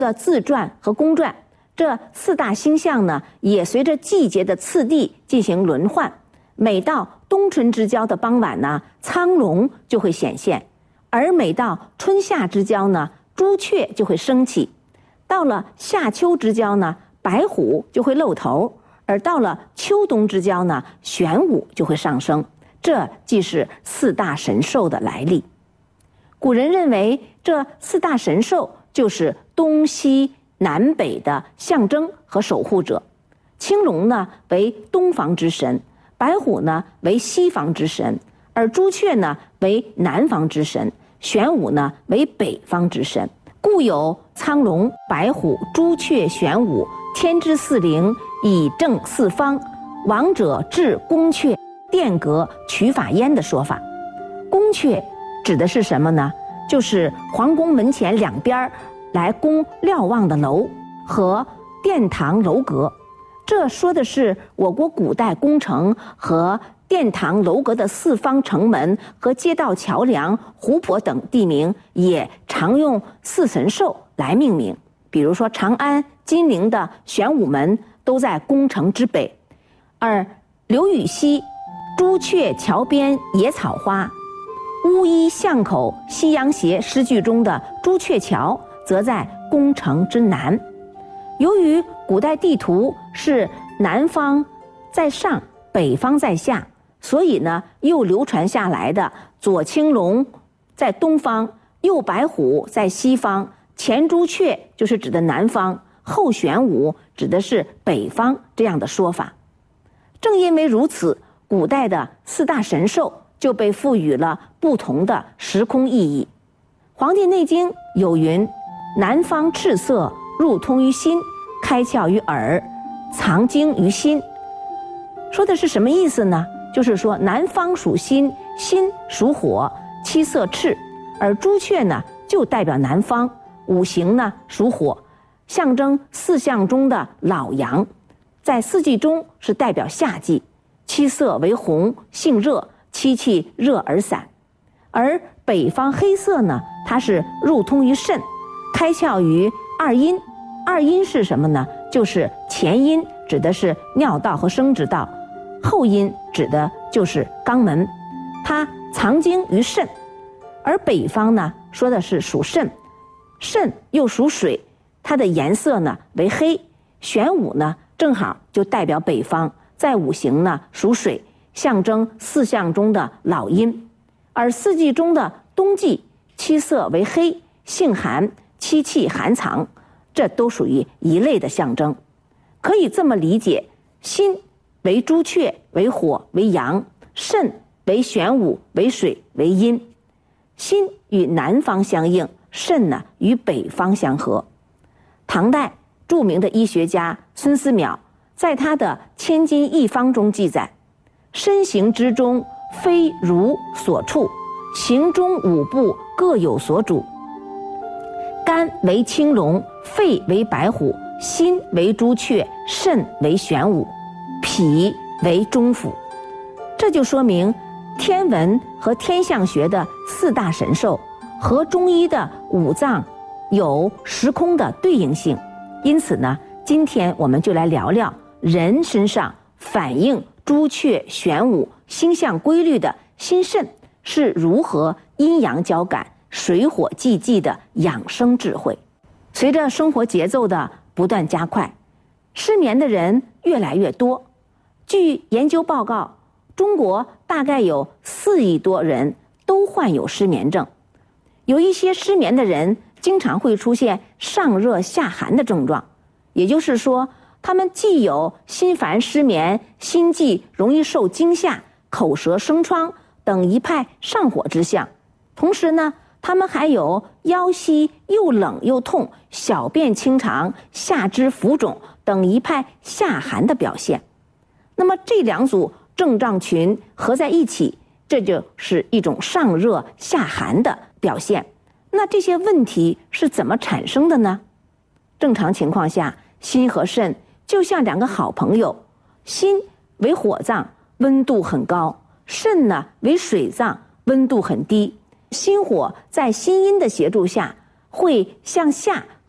的自转和公转，这四大星象呢，也随着季节的次第进行轮换。每到冬春之交的傍晚呢，苍龙就会显现；而每到春夏之交呢，朱雀就会升起；到了夏秋之交呢，白虎就会露头；而到了秋冬之交呢，玄武就会上升。这即是四大神兽的来历。古人认为，这四大神兽就是东西南北的象征和守护者。青龙呢为东方之神，白虎呢为西方之神，而朱雀呢为南方之神，玄武呢为北方之神。故有苍龙、白虎、朱雀、玄武，天之四灵，以正四方，王者治宫阙，殿阁取法焉的说法。宫阙指的是什么呢？就是皇宫门前两边来供瞭望的楼和殿堂楼阁。这说的是我国古代宫城和殿堂楼阁的四方城门和街道桥梁、湖泊等地名，也常用四神兽来命名。比如说长安、金陵的玄武门都在宫城之北，而刘禹锡朱雀桥边野草花，乌衣巷口西洋斜诗句中的朱雀桥则在宫城之南。由于古代地图是南方在上，北方在下，所以呢，又流传下来的左青龙在东方，右白虎在西方，前朱雀就是指的南方，后玄武指的是北方这样的说法。正因为如此，古代的四大神兽就被赋予了不同的时空意义。《黄帝内经》有云：南方赤色，入通于心，开窍于耳，藏精于心。说的是什么意思呢？就是说南方属心，心属火，七色赤，而朱雀呢就代表南方，五行呢属火，象征四象中的老阳，在四季中是代表夏季，七色为红，性热，七气热而散。而北方黑色呢，它是入通于肾，开窍于二阴。二阴是什么呢？就是前阴指的是尿道和生殖道，后阴指的就是肛门，它藏精于肾。而北方呢，说的是属肾，肾又属水，它的颜色呢为黑。玄武呢正好就代表北方，在五行呢属水，象征四象中的老阴。而四季中的冬季，七色为黑，性寒，七气寒藏，这都属于一类的象征。可以这么理解，心为朱雀，为火，为阳；肾为玄武，为水，为阴。心与南方相应，肾呢与北方相合。唐代著名的医学家孙思邈在他的《千金一方》中记载：身形之中，非如所处，行中五部各有所主。肝为青龙，肺为白虎，心为朱雀，肾为玄武，脾为中府。这就说明天文和天象学的四大神兽和中医的五脏有时空的对应性。因此呢，今天我们就来聊聊人身上反映朱雀、玄武星象规律的心肾是如何阴阳交感、水火既济的养生智慧。随着生活节奏的不断加快，失眠的人越来越多。据研究报告，中国大概有4亿多人都患有失眠症。有一些失眠的人经常会出现上热下寒的症状，也就是说，他们既有心烦失眠、心悸容易受惊吓、口舌生疮等一派上火之象，同时呢，他们还有腰膝又冷又痛、小便清长、下肢浮肿等一派下寒的表现。那么这两组症状群合在一起，这就是一种上热下寒的表现。那这些问题是怎么产生的呢？正常情况下，心和肾就像两个好朋友，心为火脏，温度很高；肾呢为水脏，温度很低。心火在心阴的协助下，会向下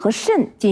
和肾进